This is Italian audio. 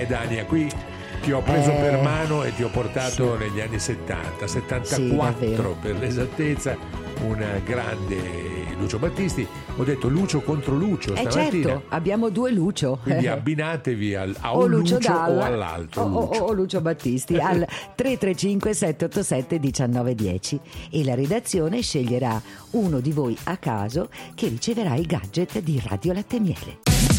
Dania, qui ti ho preso per mano e ti ho portato negli anni 70, 74 per l'esattezza, un grande Lucio Battisti. Ho detto Lucio contro Lucio stamattina. Certo, abbiamo due Lucio. Quindi abbinatevi a o un Lucio Dalla, o all'altro Lucio. o Lucio Battisti al 335 787 1910 e la redazione sceglierà uno di voi a caso che riceverà il gadget di Radio Latte Miele.